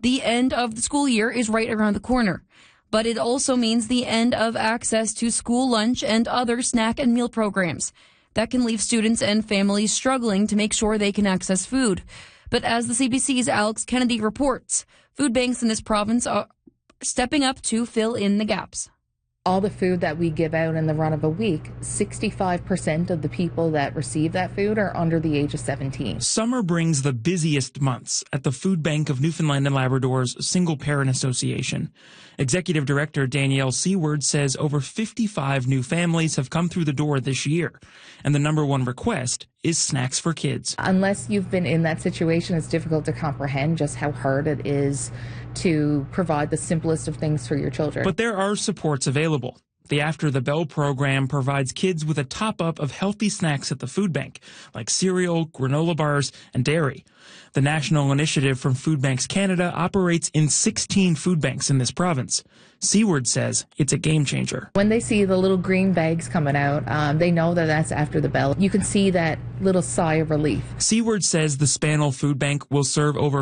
The end of the school year is right around the corner, but it also means the end of access to school lunch and other snack and meal programs. That can leave students and families struggling to make sure they can access food. But as the CBC's Alex Kennedy reports, food banks in this province are stepping up to fill in the gaps. All the food that we give out in the run of a week, 65% of the people that receive that food are under the age of 17. Summer brings the busiest months at the Food Bank of Newfoundland and Labrador's Single Parent Association. Executive Director Danielle Seward says over 55 new families have come through the door this year, and the number one request is snacks for kids. Unless you've been in that situation, it's difficult to comprehend just how hard it is to provide the simplest of things for your children. But there are supports available. The After the Bell program provides kids with a top-up of healthy snacks at the food bank, like cereal, granola bars, and dairy. The national initiative from Food Banks Canada operates in 16 food banks in this province. Seward says it's a game changer. When they see the little green bags coming out, they know that that's After the Bell. You can see that little sigh of relief. Seward says the Spanel Food Bank will serve over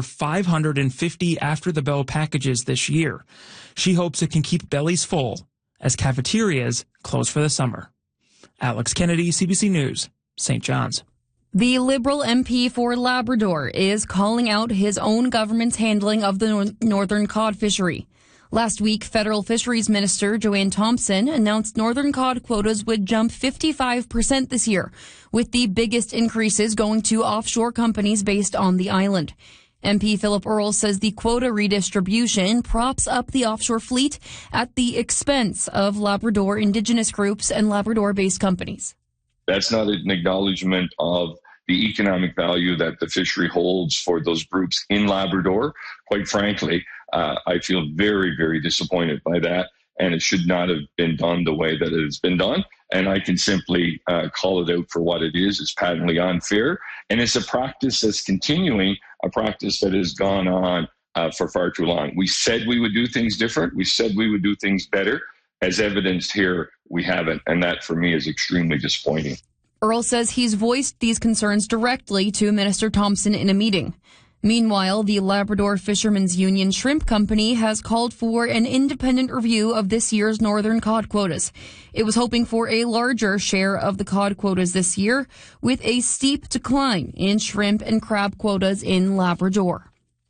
550 After the Bell packages this year. She hopes it can keep bellies full as cafeterias close for the summer. Alex Kennedy, CBC News, St. John's. The Liberal MP for Labrador is calling out his own government's handling of the northern cod fishery. Last week, Federal Fisheries Minister Joanne Thompson announced northern cod quotas would jump 55% this year, with the biggest increases going to offshore companies based on the island. MP Philip Earle says the quota redistribution props up the offshore fleet at the expense of Labrador Indigenous groups and Labrador-based companies. That's not an acknowledgement of the economic value that the fishery holds for those groups in Labrador. Quite frankly, I feel very, very disappointed by that, and it should not have been done the way that it has been done. And I can simply call it out for what it is. It's patently unfair, and it's a practice that's continuing, a practice that has gone on for far too long. We said we would do things different. We said we would do things better. As evidenced here, we haven't, and that for me is extremely disappointing. Earle says he's voiced these concerns directly to Minister Thompson in a meeting. Meanwhile, the Labrador Fishermen's Union Shrimp Company has called for an independent review of this year's northern cod quotas. It was hoping for a larger share of the cod quotas this year, with a steep decline in shrimp and crab quotas in Labrador.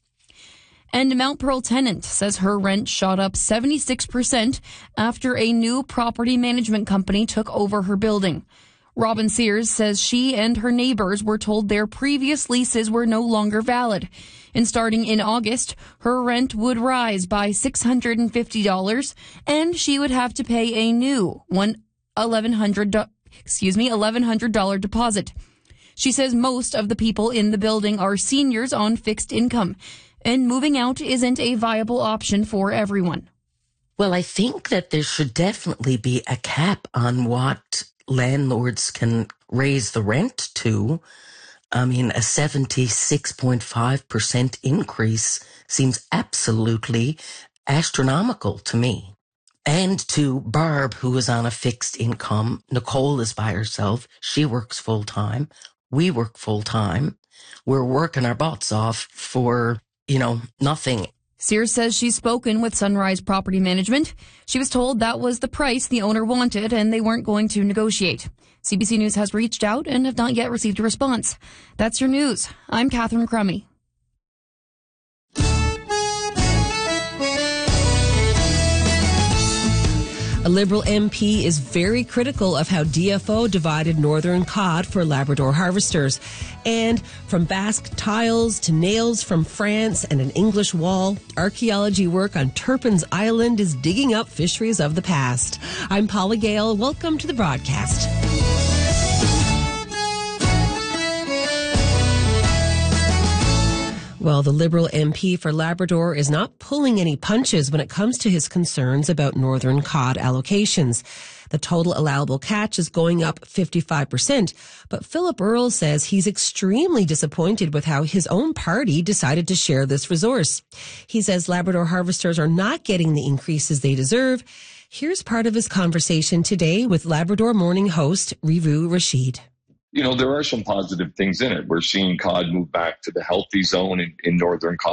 And a Mount Pearl tenant says her rent shot up 76% after a new property management company took over her building. Robin Sears says she and her neighbors were told their previous leases were no longer valid. And starting in August, her rent would rise by $650, and she would have to pay a new $1,100 deposit. She says most of the people in the building are seniors on fixed income, and moving out isn't a viable option for everyone. Well, I think that there should definitely be a cap on what landlords can raise the rent to. I mean, a 76.5% increase seems absolutely astronomical to me. And to Barb, who is on a fixed income. Nicole is by herself. She works full time. We work full time. We're working our butts off for, nothing. Sears says she's spoken with Sunrise Property Management. She was told that was the price the owner wanted and they weren't going to negotiate. CBC News has reached out and have not yet received a response. That's your news. I'm Catherine Crummy. A Liberal MP is very critical of how DFO divided northern cod for Labrador harvesters. And from Basque tiles to nails from France and an English wall, archaeology work on Turpin's Island is digging up fisheries of the past. I'm Paula Gale. Welcome to the broadcast. Well, the Liberal MP for Labrador is not pulling any punches when it comes to his concerns about northern cod allocations. The total allowable catch is going up 55%, but Philip Earle says he's extremely disappointed with how his own party decided to share this resource. He says Labrador harvesters are not getting the increases they deserve. Here's part of his conversation today with Labrador Morning host Rivu Rashid. There are some positive things in it. We're seeing cod move back to the healthy zone in northern cod.